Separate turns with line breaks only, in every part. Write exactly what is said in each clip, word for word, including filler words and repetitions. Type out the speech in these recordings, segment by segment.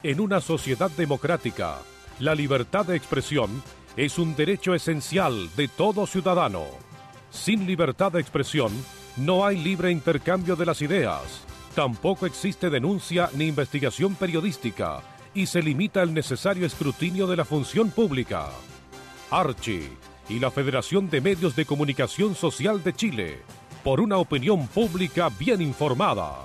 En una sociedad democrática, la libertad de expresión es un derecho esencial de todo ciudadano. Sin libertad de expresión, no hay libre intercambio de las ideas. Tampoco existe denuncia ni investigación periodística y se limita el necesario escrutinio de la función pública. Archi y la Federación de Medios de Comunicación Social de Chile, por una opinión pública bien informada.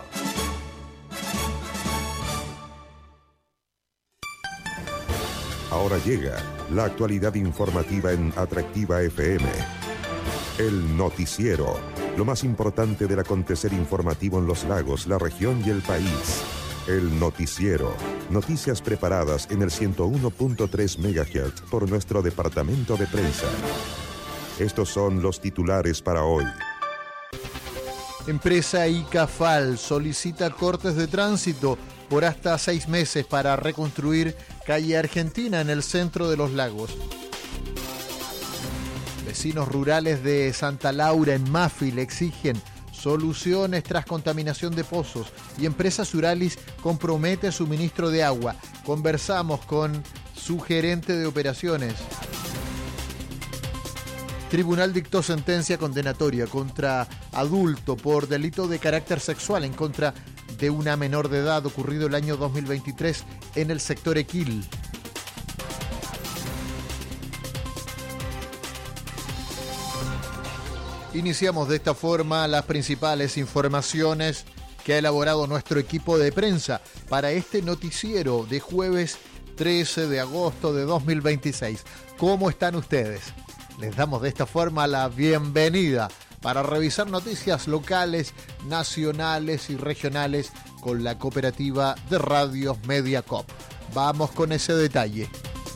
Ahora llega la actualidad informativa en Atractiva F M. El noticiero, lo más importante del acontecer informativo en los lagos, la región y el país. El noticiero, noticias preparadas en el ciento uno punto tres megahertz por nuestro departamento de prensa. Estos son los titulares para hoy.
Empresa ICAFAL solicita cortes de tránsito por hasta seis meses para reconstruir calle Argentina en el centro de los lagos. Vecinos rurales de Santa Laura en Mafil exigen soluciones tras contaminación de pozos y Empresa Suralis compromete suministro de agua. Conversamos con su gerente de operaciones. Tribunal dictó sentencia condenatoria contra adulto por delito de carácter sexual en contra de una menor de edad ocurrido el año dos mil veintitrés en el sector Equil. Iniciamos de esta forma las principales informaciones que ha elaborado nuestro equipo de prensa para este noticiero de jueves trece de agosto de dos mil veintiséis. ¿Cómo están ustedes? Les damos de esta forma la bienvenida para revisar noticias locales, nacionales y regionales con la cooperativa de radios Mediacop. Vamos con ese detalle.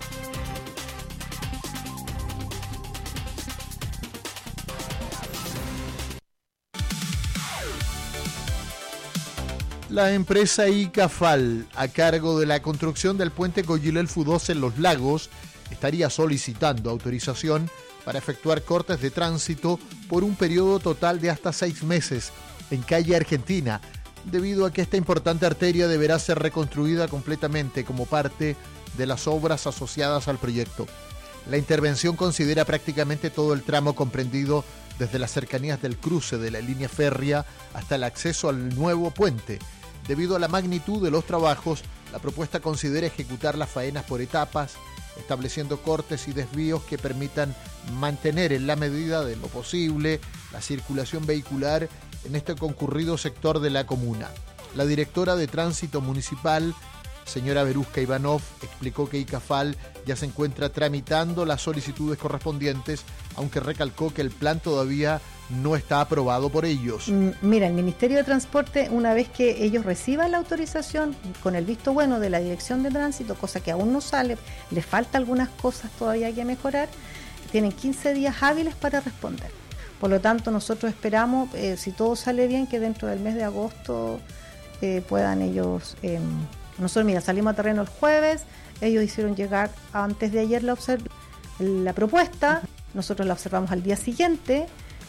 La empresa ICAFAL, a cargo de la construcción del puente Coyilelfu dos en Los Lagos, estaría solicitando autorización para efectuar cortes de tránsito por un periodo total de hasta seis meses en calle Argentina, debido a que esta importante arteria deberá ser reconstruida completamente como parte de las obras asociadas al proyecto. La intervención considera prácticamente todo el tramo comprendido desde las cercanías del cruce de la línea férrea hasta el acceso al nuevo puente. Debido a la magnitud de los trabajos, la propuesta considera ejecutar las faenas por etapas, estableciendo cortes y desvíos que permitan mantener en la medida de lo posible la circulación vehicular en este concurrido sector de la comuna. La directora de Tránsito Municipal, señora Verusca Ivanov, explicó que ICAFAL ya se encuentra tramitando las solicitudes correspondientes, aunque recalcó que el plan todavía no está aprobado por ellos.
Mira, el Ministerio de Transporte, una vez que ellos reciban la autorización con el visto bueno de la Dirección de Tránsito, cosa que aún no sale, les falta algunas cosas todavía que mejorar, tienen quince días hábiles para responder. Por lo tanto, nosotros esperamos, eh, si todo sale bien, que dentro del mes de agosto eh, puedan ellos... Eh, nosotros, mira, salimos a terreno el jueves, ellos hicieron llegar antes de ayer la, observ- la propuesta, nosotros la observamos al día siguiente,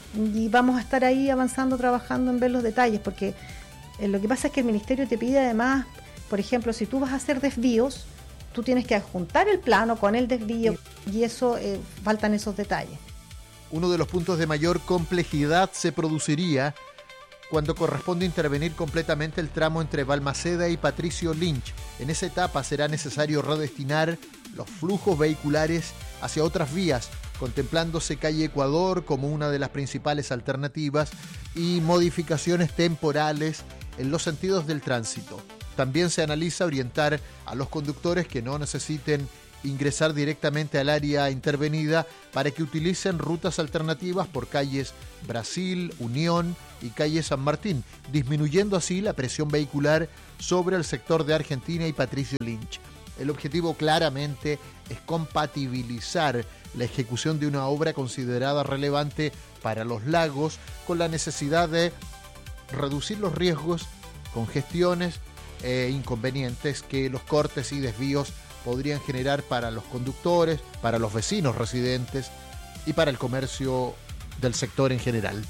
y vamos a estar ahí avanzando, trabajando en ver los detalles, porque eh, lo que pasa es que el Ministerio te pide además, por ejemplo, si tú vas a hacer desvíos, tú tienes que adjuntar el plano con el desvío, y eso, eh, faltan esos detalles.
Uno de los puntos de mayor complejidad se produciría cuando corresponde intervenir completamente el tramo entre Balmaceda y Patricio Lynch. En esa etapa será necesario redestinar los flujos vehiculares hacia otras vías, contemplándose calle Ecuador como una de las principales alternativas y modificaciones temporales en los sentidos del tránsito. También se analiza orientar a los conductores que no necesiten ingresar directamente al área intervenida para que utilicen rutas alternativas por calles Brasil, Unión y calle San Martín, disminuyendo así la presión vehicular sobre el sector de Argentina y Patricio Lynch. El objetivo claramente es compatibilizar la ejecución de una obra considerada relevante para los lagos con la necesidad de reducir los riesgos, congestiones e inconvenientes que los cortes y desvíos podrían generar para los conductores, para los vecinos residentes y para el comercio del sector en general.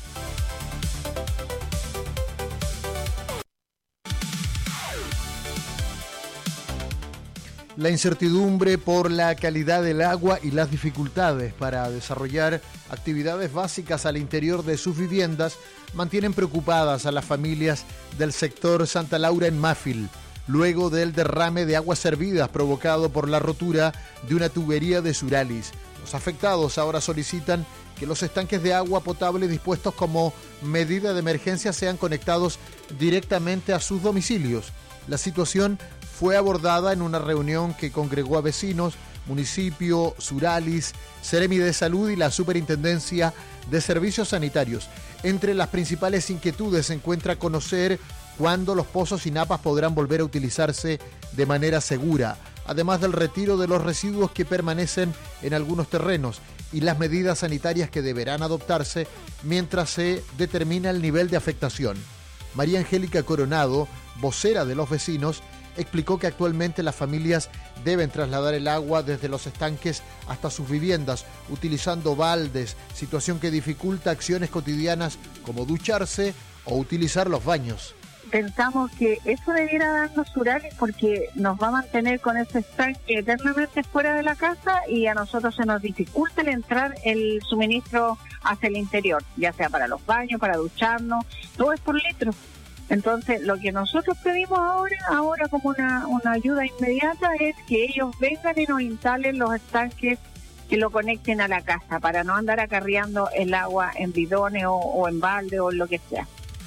La incertidumbre por la calidad del agua y las dificultades para desarrollar actividades básicas al interior de sus viviendas mantienen preocupadas a las familias del sector Santa Laura en Máfil, luego del derrame de aguas servidas provocado por la rotura de una tubería de Suralis. Los afectados ahora solicitan que los estanques de agua potable dispuestos como medida de emergencia sean conectados directamente a sus domicilios. La situación fue abordada en una reunión que congregó a vecinos, municipio, Suralis, Seremi de Salud y la Superintendencia de Servicios Sanitarios. Entre las principales inquietudes se encuentra conocer cuándo los pozos y napas podrán volver a utilizarse de manera segura, además del retiro de los residuos que permanecen en algunos terrenos y las medidas sanitarias que deberán adoptarse mientras se determina el nivel de afectación. María Angélica Coronado, vocera de los vecinos, explicó que actualmente las familias deben trasladar el agua desde los estanques hasta sus viviendas, utilizando baldes, situación que dificulta acciones cotidianas como ducharse o utilizar los baños.
Pensamos que eso debiera darnos Suralis porque nos va a mantener con ese estanque eternamente fuera de la casa y a nosotros se nos dificulta el entrar el suministro hacia el interior, ya sea para los baños, para ducharnos, todo es por litros. Entonces, lo que nosotros pedimos ahora, ahora como una, una ayuda inmediata, es que ellos vengan y nos instalen los estanques que lo conecten a la casa, para no andar acarreando el agua en bidones o, o en balde o lo que sea.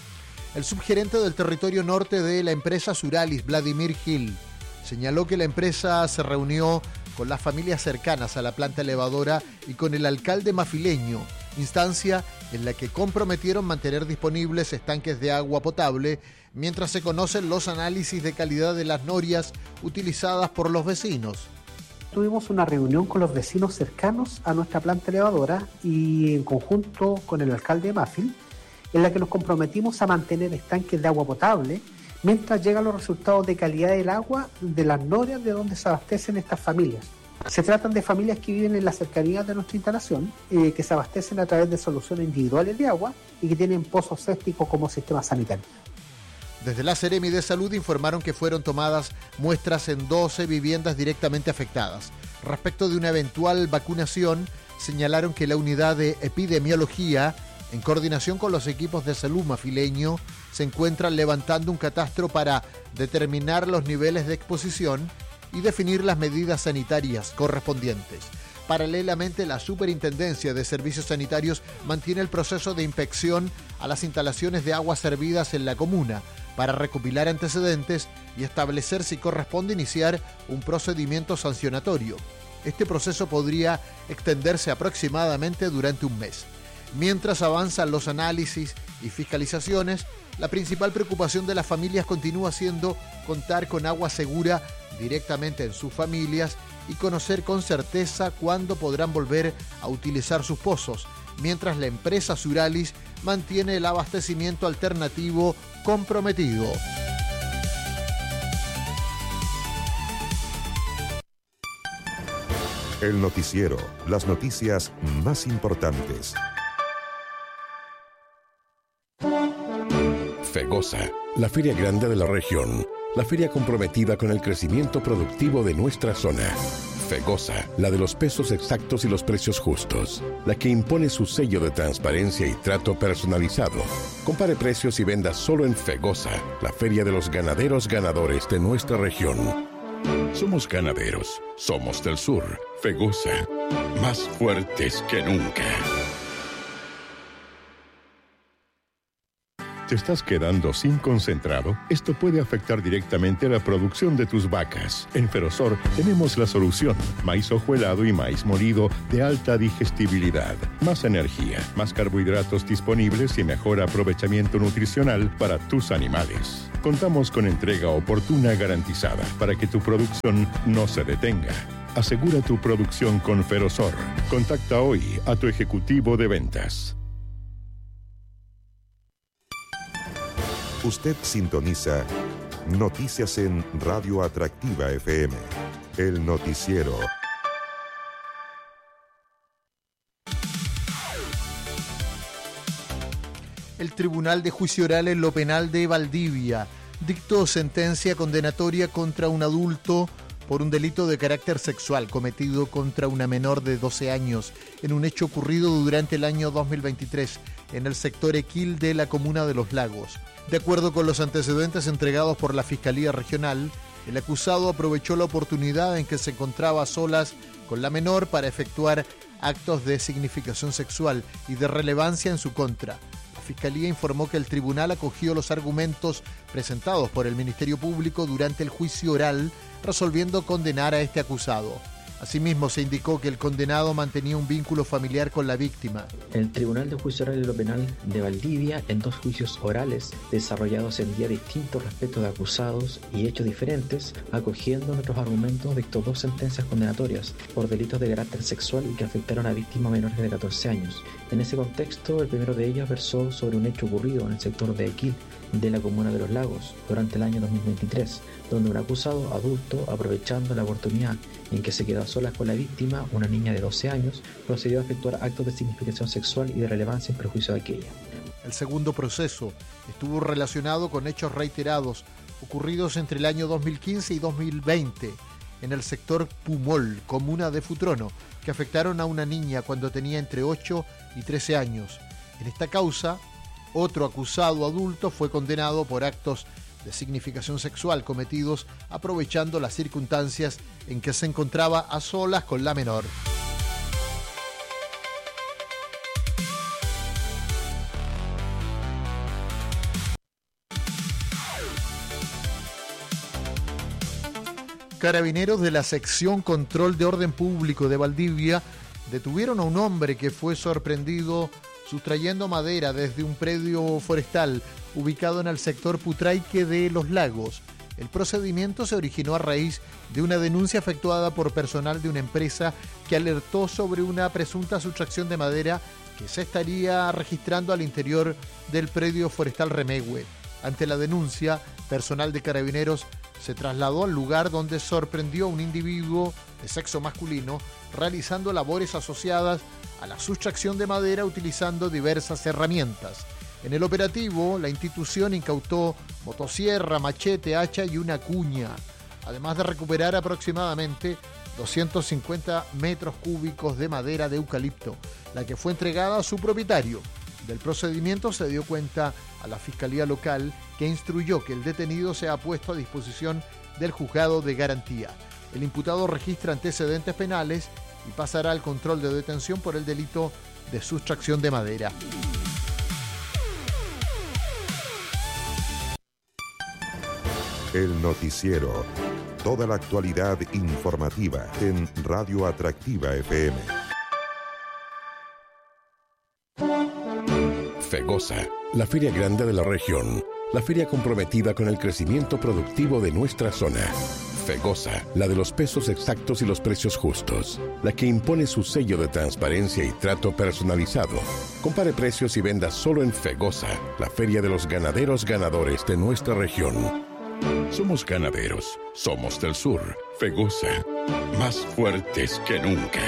El subgerente del territorio norte de la empresa Suralis, Vladimir Gil, señaló que la empresa se reunió con las familias cercanas a la planta elevadora y con el alcalde mafileño, instancia en la que comprometieron mantener disponibles estanques de agua potable mientras se conocen los análisis de calidad de las norias utilizadas por los vecinos.
Tuvimos una reunión con los vecinos cercanos a nuestra planta elevadora y en conjunto con el alcalde de Máfil, en la que nos comprometimos a mantener estanques de agua potable mientras llegan los resultados de calidad del agua de las norias de donde se abastecen estas familias. Se tratan de familias que viven en las cercanías de nuestra instalación, eh, que se abastecen a través de soluciones individuales de agua y que tienen pozos sépticos como sistema sanitario.
Desde la Seremi de Salud informaron que fueron tomadas muestras en doce viviendas directamente afectadas. Respecto de una eventual vacunación, señalaron que la unidad de epidemiología, en coordinación con los equipos de salud mafileño, se encuentran levantando un catastro para determinar los niveles de exposición y definir las medidas sanitarias correspondientes. Paralelamente, la Superintendencia de Servicios Sanitarios mantiene el proceso de inspección a las instalaciones de aguas servidas en la comuna para recopilar antecedentes y establecer si corresponde iniciar un procedimiento sancionatorio. Este proceso podría extenderse aproximadamente durante un mes. Mientras avanzan los análisis y fiscalizaciones, la principal preocupación de las familias continúa siendo contar con agua segura directamente en sus familias y conocer con certeza cuándo podrán volver a utilizar sus pozos, mientras la empresa Suralis mantiene el abastecimiento alternativo comprometido.
El noticiero, las noticias más importantes.
FEGOSA, la feria grande de la región, la feria comprometida con el crecimiento productivo de nuestra zona. FEGOSA, la de los pesos exactos y los precios justos, la que impone su sello de transparencia y trato personalizado. Compare precios y venda solo en FEGOSA, la feria de los ganaderos ganadores de nuestra región. Somos ganaderos, somos del sur. FEGOSA, más fuertes que nunca.
¿Te estás quedando sin concentrado? Esto puede afectar directamente la producción de tus vacas. En Ferosor tenemos la solución. Maíz hojuelado y maíz molido de alta digestibilidad. Más energía, más carbohidratos disponibles y mejor aprovechamiento nutricional para tus animales. Contamos con entrega oportuna garantizada para que tu producción no se detenga. Asegura tu producción con Ferosor. Contacta hoy a tu ejecutivo de ventas.
Usted sintoniza Noticias en Radio Atractiva F M, el noticiero.
El Tribunal de Juicio Oral en lo Penal de Valdivia dictó sentencia condenatoria contra un adulto por un delito de carácter sexual cometido contra una menor de doce años en un hecho ocurrido durante el año dos mil veintitrés en el sector Equil de la comuna de Los Lagos. De acuerdo con los antecedentes entregados por la Fiscalía Regional, el acusado aprovechó la oportunidad en que se encontraba a solas con la menor para efectuar actos de significación sexual y de relevancia en su contra. La Fiscalía informó que el tribunal acogió los argumentos presentados por el Ministerio Público durante el juicio oral, resolviendo condenar a este acusado. Asimismo, se indicó que el condenado mantenía un vínculo familiar con la víctima.
El Tribunal de Juicio Oral y lo Penal de Valdivia, en dos juicios orales desarrollados en días distintos respecto de acusados y hechos diferentes, acogiendo nuestros argumentos, dictó dos sentencias condenatorias por delitos de carácter sexual y que afectaron a víctimas menores de catorce años. En ese contexto, el primero de ellos versó sobre un hecho ocurrido en el sector de Equil de la comuna de Los Lagos durante el año dos mil veintitrés, donde un acusado adulto, aprovechando la oportunidad en que se quedó a solas con la víctima, una niña de doce años, procedió a efectuar actos de significación sexual y de relevancia en perjuicio de aquella.
El segundo proceso estuvo relacionado con hechos reiterados ocurridos entre el año dos mil quince y dos mil veinte en el sector Pumol, comuna de Futrono, que afectaron a una niña cuando tenía entre ocho y trece años. En esta causa, otro acusado adulto fue condenado por actos de significación sexual cometidos aprovechando las circunstancias en que se encontraba a solas con la menor. Carabineros de la sección Control de Orden Público de Valdivia detuvieron a un hombre que fue sorprendido sustrayendo madera desde un predio forestal ubicado en el sector Putraique de Los Lagos. El procedimiento se originó a raíz de una denuncia efectuada por personal de una empresa que alertó sobre una presunta sustracción de madera que se estaría registrando al interior del predio forestal Remehue. Ante la denuncia, personal de Carabineros se trasladó al lugar donde sorprendió a un individuo de sexo masculino realizando labores asociadas a la sustracción de madera utilizando diversas herramientas. En el operativo, la institución incautó motosierra, machete, hacha y una cuña, además de recuperar aproximadamente doscientos cincuenta metros cúbicos de madera de eucalipto, la que fue entregada a su propietario. Del procedimiento se dio cuenta a la Fiscalía Local, que instruyó que el detenido sea puesto a disposición del juzgado de garantía. El imputado registra antecedentes penales y pasará al control de detención por el delito de sustracción de madera.
El noticiero. Toda la actualidad informativa en Radio Atractiva F M.
FEGOSA, la feria grande de la región, la feria comprometida con el crecimiento productivo de nuestra zona. FEGOSA, la de los pesos exactos y los precios justos, la que impone su sello de transparencia y trato personalizado. Compare precios y venda solo en FEGOSA, la feria de los ganaderos ganadores de nuestra región. Somos ganaderos, somos del sur. FEGOSA, más fuertes que nunca.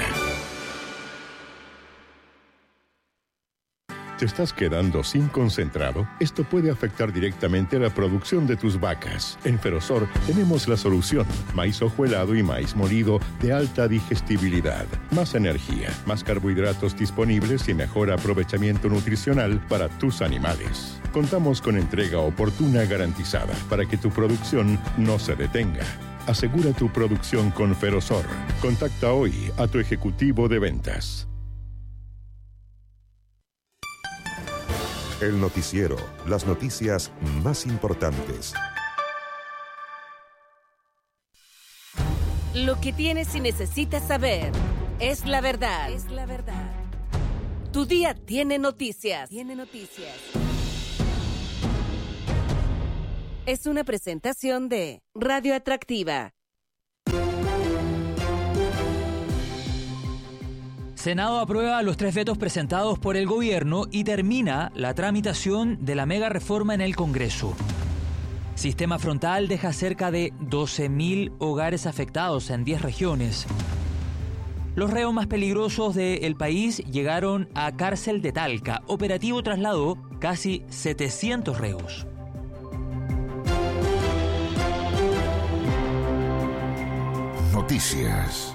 ¿Te estás quedando sin concentrado? Esto puede afectar directamente a la producción de tus vacas. En Ferosor tenemos la solución. Maíz hojuelado y maíz molido de alta digestibilidad. Más energía, más carbohidratos disponibles y mejor aprovechamiento nutricional para tus animales. Contamos con entrega oportuna garantizada para que tu producción no se detenga. Asegura tu producción con Ferosor. Contacta hoy a tu ejecutivo de ventas.
El noticiero, las noticias más importantes.
Lo que tienes y necesitas saber es la verdad. Es la verdad. Tu día tiene noticias. Tiene noticias. Es una presentación de Radio Atractiva.
Senado aprueba los tres vetos presentados por el gobierno y termina la tramitación de la mega reforma en el Congreso. Sistema Frontal deja cerca de doce mil hogares afectados en diez regiones. Los reos más peligrosos del país llegaron a cárcel de Talca. Operativo trasladó casi setecientos reos.
noticias.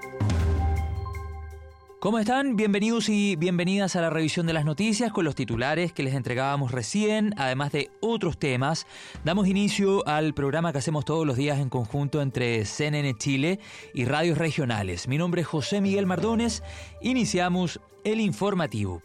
¿Cómo están? Bienvenidos y bienvenidas a la revisión de las noticias con los titulares que les entregábamos recién, además de otros temas. Damos inicio al programa que hacemos todos los días en conjunto entre C N N Chile y radios regionales. Mi nombre es José Miguel Mardones. Iniciamos el informativo.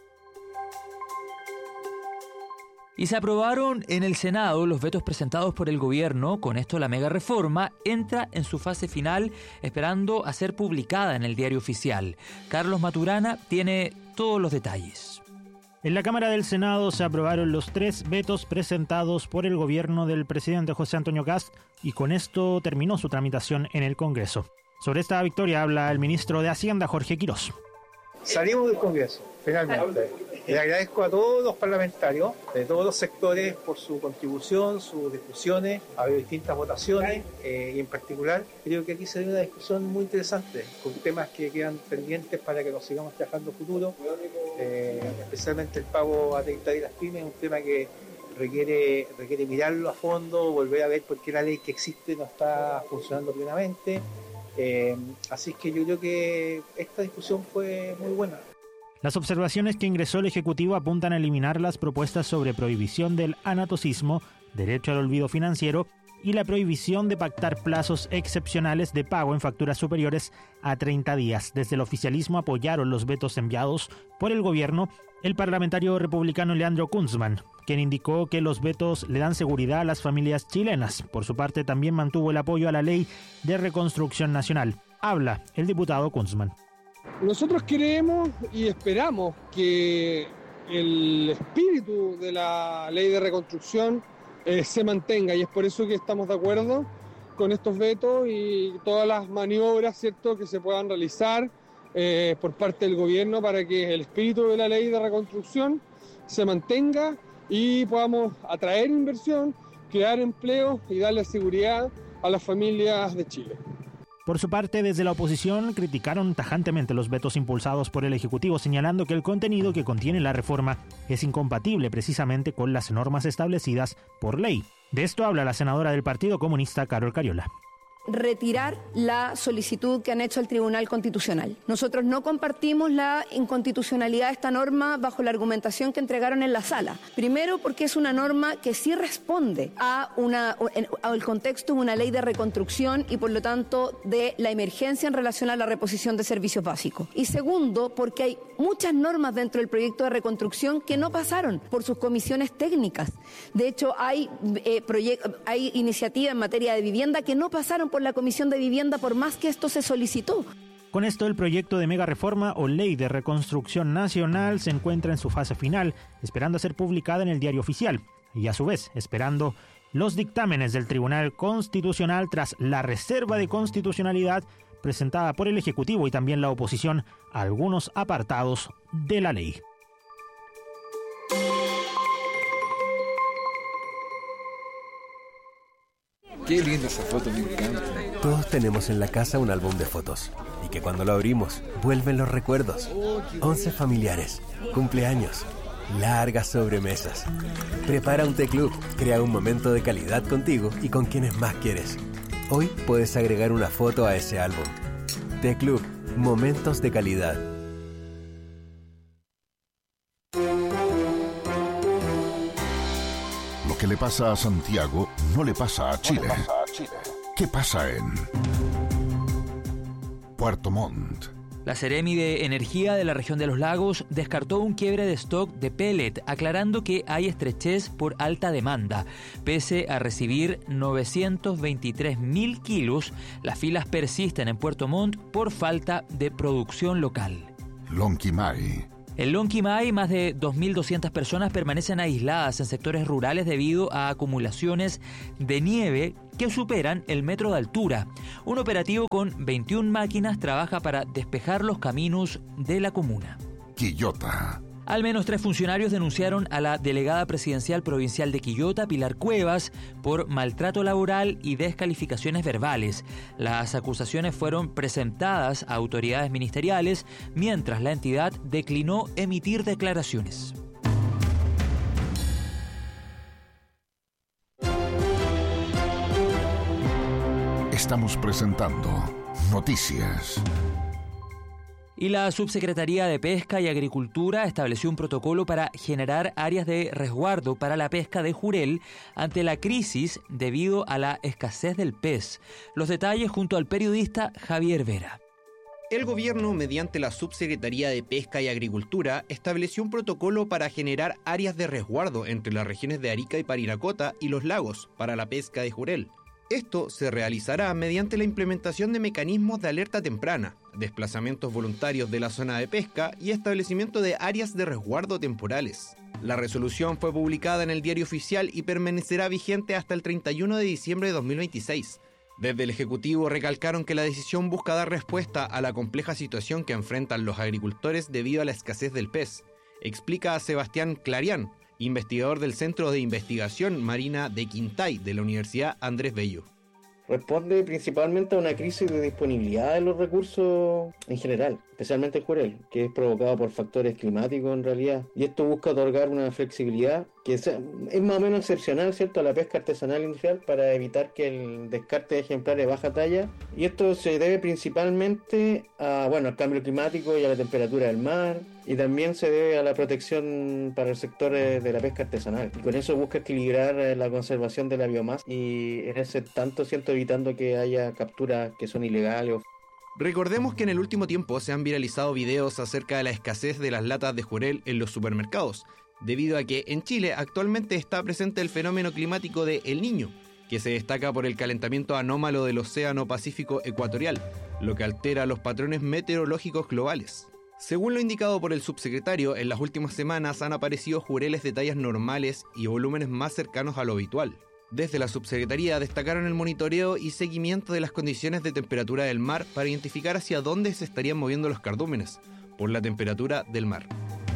Y se aprobaron en el Senado los vetos presentados por el gobierno. Con esto la mega reforma entra en su fase final, esperando a ser publicada en el Diario Oficial. Carlos Maturana tiene todos los detalles.
En la Cámara del Senado se aprobaron los tres vetos presentados por el gobierno del presidente José Antonio Kast y con esto terminó su tramitación en el Congreso. Sobre esta victoria habla el ministro de Hacienda, Jorge Quirós.
Salimos del Congreso, finalmente. Le agradezco a todos los parlamentarios de todos los sectores por su contribución, sus discusiones. Ha habido distintas votaciones eh, y en particular creo que aquí se dio una discusión muy interesante con temas que quedan pendientes para que nos sigamos trabajando en futuro, eh, especialmente el pago a treinta días de las pymes, un tema que requiere, requiere mirarlo a fondo, volver a ver por qué la ley que existe no está funcionando plenamente. Eh, así que yo creo que esta discusión fue muy buena.
Las observaciones que ingresó el Ejecutivo apuntan a eliminar las propuestas sobre prohibición del anatocismo, derecho al olvido financiero y la prohibición de pactar plazos excepcionales de pago en facturas superiores a treinta días. Desde el oficialismo apoyaron los vetos enviados por el gobierno el parlamentario republicano Leandro Kunzman, quien indicó que los vetos le dan seguridad a las familias chilenas. Por su parte, también mantuvo el apoyo a la Ley de Reconstrucción Nacional. Habla el diputado Kunzman.
Nosotros creemos y esperamos que el espíritu de la Ley de Reconstrucción eh, se mantenga y es por eso que estamos de acuerdo con estos vetos y todas las maniobras, ¿cierto?, que se puedan realizar eh, por parte del gobierno para que el espíritu de la Ley de Reconstrucción se mantenga y podamos atraer inversión, crear empleo y darle seguridad a las familias de Chile.
Por su parte, desde la oposición criticaron tajantemente los vetos impulsados por el Ejecutivo, señalando que el contenido que contiene la reforma es incompatible precisamente con las normas establecidas por ley. De esto habla la senadora del Partido Comunista, Carol Cariola.
Retirar la solicitud que han hecho al Tribunal Constitucional. Nosotros no compartimos la inconstitucionalidad de esta norma bajo la argumentación que entregaron en la sala. Primero, porque es una norma que sí responde a una, al contexto de una ley de reconstrucción y por lo tanto de la emergencia en relación a la reposición de servicios básicos. Y segundo, porque hay muchas normas dentro del proyecto de reconstrucción que no pasaron por sus comisiones técnicas. De hecho, hay, eh, proyect- hay iniciativas en materia de vivienda que no pasaron por la Comisión de Vivienda por más que esto se solicitó.
Con esto, el proyecto de mega reforma o Ley de Reconstrucción Nacional se encuentra en su fase final, esperando a ser publicada en el Diario Oficial y a su vez esperando los dictámenes del Tribunal Constitucional tras la reserva de constitucionalidad presentada por el Ejecutivo y también la oposición a algunos apartados de la ley.
Qué linda esa foto, me encanta.
Todos tenemos en la casa un álbum de fotos y que cuando lo abrimos vuelven los recuerdos. Once familiares, cumpleaños, largas sobremesas. Prepara un T-Club, crea un momento de calidad contigo y con quienes más quieres. Hoy puedes agregar una foto a ese álbum. T-Club, momentos de calidad.
Lo que le pasa a Santiago no le pasa a Chile. ¿Qué pasa en Puerto Montt?
La Seremi de Energía de la región de los lagos descartó un quiebre de stock de pellet, aclarando que hay estrechez por alta demanda. Pese a recibir novecientos veintitrés mil kilos, las filas persisten en Puerto Montt por falta de producción local.
Lonquimay.
En Lonquimay, más de dos mil doscientas personas permanecen aisladas en sectores rurales debido a acumulaciones de nieve que superan el metro de altura. Un operativo con veintiuna máquinas trabaja para despejar los caminos de la comuna.
Quillota.
Al menos tres funcionarios denunciaron a la delegada presidencial provincial de Quillota, Pilar Cuevas, por maltrato laboral y descalificaciones verbales. Las acusaciones fueron presentadas a autoridades ministeriales, mientras la entidad declinó emitir declaraciones.
Estamos presentando Noticias.
Y la Subsecretaría de Pesca y Agricultura estableció un protocolo para generar áreas de resguardo para la pesca de jurel ante la crisis debido a la escasez del pez. Los detalles junto al periodista Javier Vera.
El gobierno, mediante la Subsecretaría de Pesca y Agricultura, estableció un protocolo para generar áreas de resguardo entre las regiones de Arica y Parinacota y los lagos para la pesca de jurel. Esto se realizará mediante la implementación de mecanismos de alerta temprana, desplazamientos voluntarios de la zona de pesca y establecimiento de áreas de resguardo temporales. La resolución fue publicada en el Diario Oficial y permanecerá vigente hasta el treinta y uno de diciembre de dos mil veintiséis. Desde el Ejecutivo recalcaron que la decisión busca dar respuesta a la compleja situación que enfrentan los agricultores debido a la escasez del pez. Explica a Sebastián Clarián, investigador del Centro de Investigación Marina de Quintay de la Universidad Andrés Bello.
Responde principalmente a una crisis de disponibilidad de los recursos en general, especialmente el jurel, que es provocado por factores climáticos en realidad. Y esto busca otorgar una flexibilidad que es más o menos excepcional, ¿cierto?, a la pesca artesanal industrial para evitar que el descarte de ejemplares de baja talla. Y esto se debe principalmente a, bueno, al cambio climático y a la temperatura del mar. Y también se debe a la protección para el sector de la pesca artesanal. Y con eso busca equilibrar la conservación de la biomasa y en ese tanto, siento, evitando que haya capturas que son ilegales.
Recordemos que en el último tiempo se han viralizado videos acerca de la escasez de las latas de jurel en los supermercados, debido a que en Chile actualmente está presente el fenómeno climático de El Niño, que se destaca por el calentamiento anómalo del Océano Pacífico Ecuatorial, lo que altera los patrones meteorológicos globales. Según lo indicado por el subsecretario, en las últimas semanas han aparecido jureles de tallas normales y volúmenes más cercanos a lo habitual. Desde la subsecretaría destacaron el monitoreo y seguimiento de las condiciones de temperatura del mar para identificar hacia dónde se estarían moviendo los cardúmenes, por la temperatura del mar.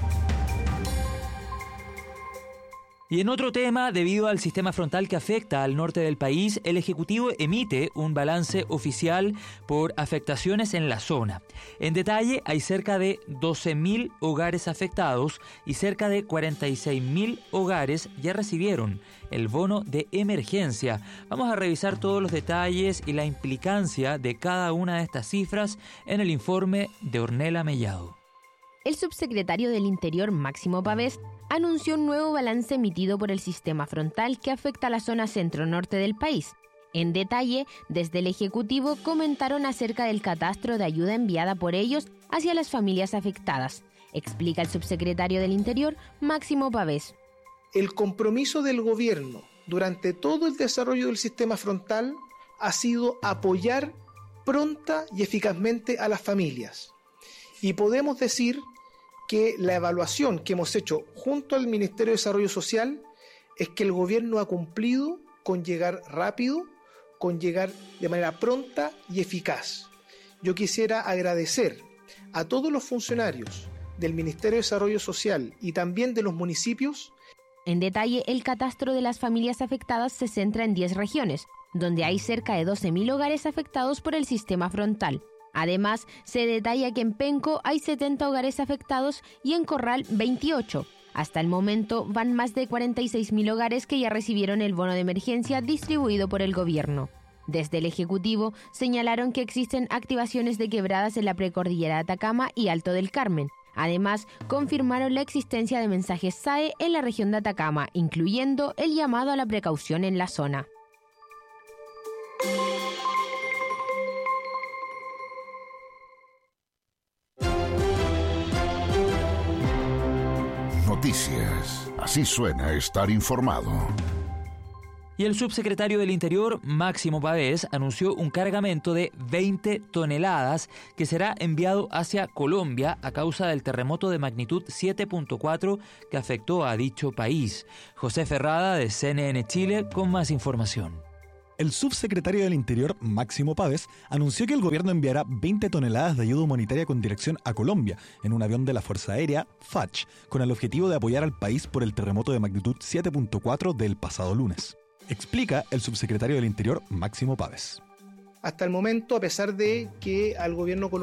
Y en otro tema, debido al sistema frontal que afecta al norte del país, el Ejecutivo emite un balance oficial por afectaciones en la zona. En detalle, hay cerca de doce mil hogares afectados y cerca de cuarenta y seis mil hogares ya recibieron el bono de emergencia. Vamos a revisar todos los detalles y la implicancia de cada una de estas cifras en el informe de Ornella Mellado.
El subsecretario del Interior, Máximo Pavés, anunció un nuevo balance emitido por el sistema frontal que afecta a la zona centro-norte del país. En detalle, desde el Ejecutivo comentaron acerca del catastro de ayuda enviada por ellos hacia las familias afectadas. Explica el subsecretario del Interior, Máximo Pavés.
El compromiso del gobierno durante todo el desarrollo del sistema frontal ha sido apoyar pronta y eficazmente a las familias. Y podemos decir que la evaluación que hemos hecho junto al Ministerio de Desarrollo Social es que el gobierno ha cumplido con llegar rápido, con llegar de manera pronta y eficaz. Yo quisiera agradecer a todos los funcionarios del Ministerio de Desarrollo Social y también de los municipios.
En detalle, el catastro de las familias afectadas se centra en diez regiones, donde hay cerca de doce mil hogares afectados por el sistema frontal. Además, se detalla que en Penco hay setenta hogares afectados y en Corral veintiocho. Hasta el momento van más de cuarenta y seis mil hogares que ya recibieron el bono de emergencia distribuido por el gobierno. Desde el Ejecutivo señalaron que existen activaciones de quebradas en la precordillera de Atacama y Alto del Carmen. Además, confirmaron la existencia de mensajes S A E en la región de Atacama, incluyendo el llamado a la precaución en la zona.
Noticias. Así suena estar informado.
Y el subsecretario del Interior, Máximo Pavés, anunció un cargamento de veinte toneladas que será enviado hacia Colombia a causa del terremoto de magnitud siete punto cuatro que afectó a dicho país. José Ferrada, de C N N Chile, con más información.
El subsecretario del Interior, Máximo Pavés, anunció que el gobierno enviará veinte toneladas de ayuda humanitaria con dirección a Colombia en un avión de la Fuerza Aérea, F A C H, con el objetivo de apoyar al país por el terremoto de magnitud siete punto cuatro del pasado lunes. Explica el subsecretario del Interior, Máximo Pavés.
Hasta el momento, a pesar de que al gobierno colombiano